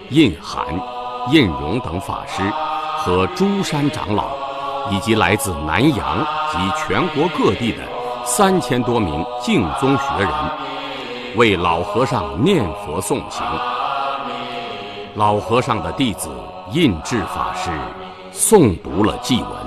印涵、印荣等法师和诸山长老，以及来自南洋及全国各地的3000多名净宗学人，为老和尚念佛诵行。老和尚的弟子印智法师诵读了祭文：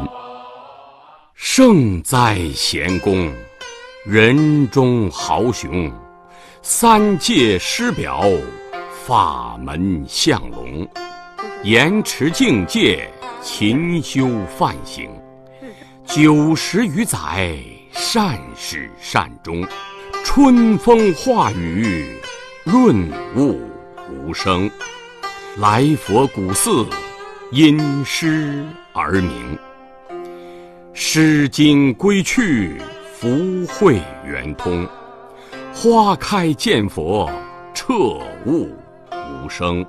圣哉贤公，人中豪雄，三界师表，法门相隆，严持境界，勤修梵行，90余载，善始善终，春风化雨，润物无声。来佛古寺，因诗而名。诗经归去，福慧圆通。花开见佛，彻悟无声。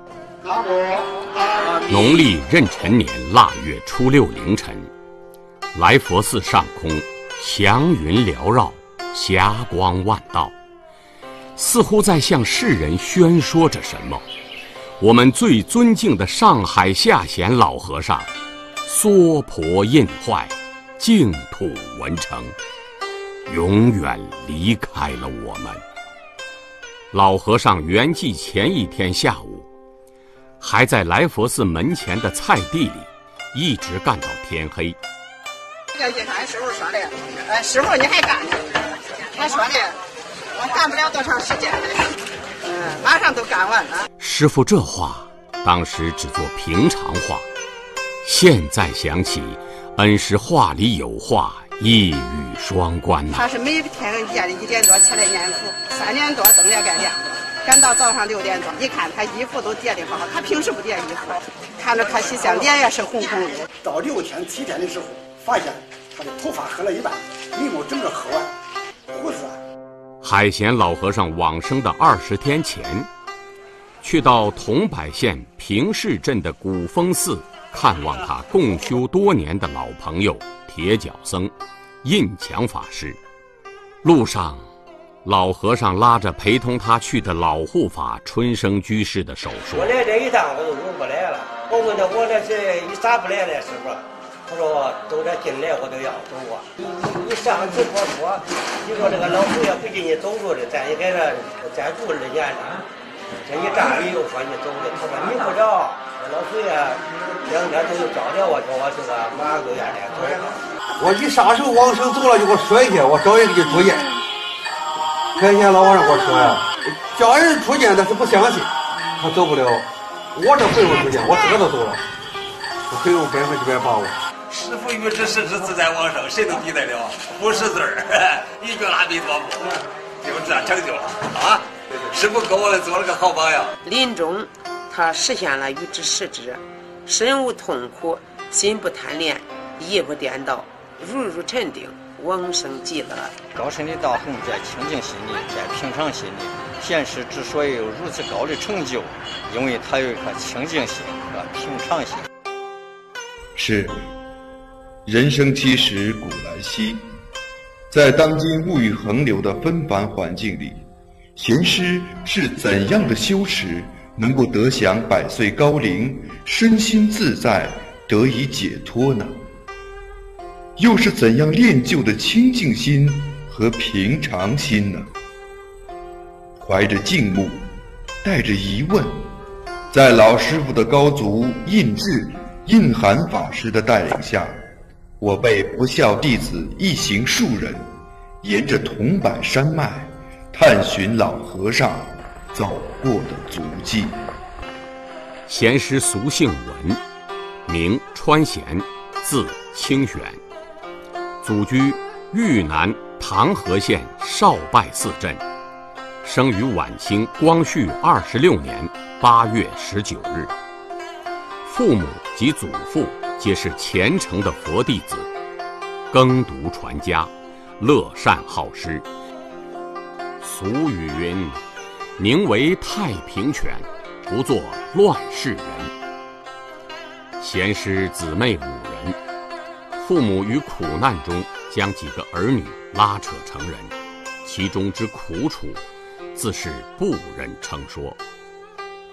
农历壬辰年腊月初6凌晨，来佛寺上空祥云缭绕，霞光万道，似乎在向世人宣说着什么。我们最尊敬的上海下贤老和尚娑婆印坏，净土文成，永远离开了我们。老和尚圆寂前一天下午，还在来佛寺门前的菜地里一直干到天黑。 这个俺师傅说的，师傅你还干呢？他说的，我干不了多长时间的，马上都干完了。 师傅这话当时只做平常话，现在想起，恩师话里有话，一语双关呐。 他是每天夜里1点多起来念佛，3点多灯也该亮了，赶到早上6点多，一看他衣服都叠得好，他平时不叠衣服，看着他洗香脸也是红红的。 到6天7天的时候，发现他的头发黑了一半，眉毛整个黑完，胡子。 海贤老和尚往生的20天前，去到桐柏县平市镇的古峰寺看望他共修多年的老朋友铁脚僧印强法师。路上，老和尚拉着陪同他去的老护法春生居士的手说：“ 我来这一趟我都用不来了。我问他我这是你咋不来了，师傅？他说都这进来我都要走啊。你上次说，你说这个老祖爷不给你走路的，咱也给他再住2年了。这一站里又说你走的，他说你不着，老祖爷2天都找着我，叫我这个马上就愿来走。 我一啥时候往生走了就给我说一下，我找人给你出见。海贤老和尚给我说呀，叫人出见但是不相信，他走不了。我这回我出见，我这个都走了，我可以用100%把握。 师父欲知世之自在往生，谁能抵得了？不识字儿，一句阿弥陀佛，就这样成就了啊！师父给我们做了个好榜样。 临终，他实现了欲知世之，身无痛苦，心不贪恋，意不颠倒，如沉定，往生极乐。 高深的道行在清净心里，在平常心里。贤师之所以有如此高的成就，因为他有一颗清净心和平常心。 是。人生其实古来稀，在当今物欲横流的纷繁环境里，贤师是怎样的修持能够得享100岁高龄，身心自在，得以解脱呢？又是怎样练就的清净心和平常心呢？怀着敬慕，带着疑问，在老师傅的高足印智、印涵法师的带领下，我辈不孝弟子一行数人，沿着桐柏山脉，探寻老和尚走过的足迹。 贤师俗姓文，名川贤，字清玄，祖居豫南唐河县少拜寺镇，生于晚清光绪26年8月19日。父母及祖父皆是虔诚的佛弟子，耕读传家，乐善好施。俗语云：宁为太平犬，不做乱世人。贤师姊妹5人，父母于苦难中将几个儿女拉扯成人，其中之苦楚，自是不忍称说。